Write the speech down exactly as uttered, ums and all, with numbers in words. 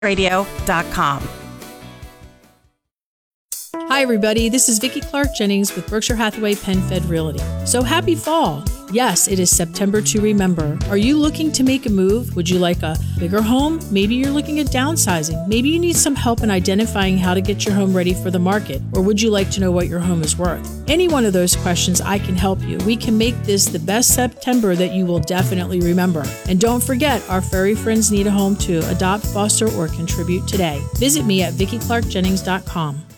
radio dot com. Hi, everybody. This is Vicki Clark Jennings with Berkshire Hathaway PenFed Realty. So happy fall. Yes, it is September to remember. Are you looking to make a move? Would you like a bigger home? Maybe you're looking at downsizing. Maybe you need some help in identifying how to get your home ready for the market. Or would you like to know what your home is worth? Any one of those questions, I can help you. We can make this the best September that you will definitely remember. And don't forget, our furry friends need a home too. Adopt, foster, or contribute today. Visit me at vicki clark jennings dot com.